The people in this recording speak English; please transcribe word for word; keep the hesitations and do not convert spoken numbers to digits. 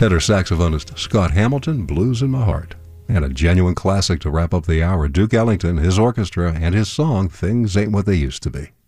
tenor saxophonist Scott Hamilton, Blues in My Heart. And a genuine classic to wrap up the hour, Duke Ellington, his orchestra, and his song, Things Ain't What They Used to Be.